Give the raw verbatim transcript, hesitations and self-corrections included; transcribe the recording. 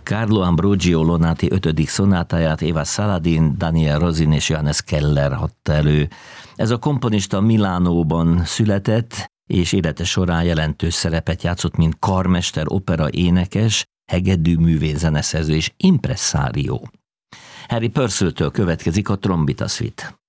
Carlo Ambrogio Lonati ötödik szonátáját Eva Saladin, Daniel Rosin és Johannes Keller adta elő. Ez a komponista Milánóban született, és élete során jelentős szerepet játszott, mint karmester, opera énekes, hegedű művész, zeneszerző és impresszárió. Harry Purcell-től következik a Trombita Suite.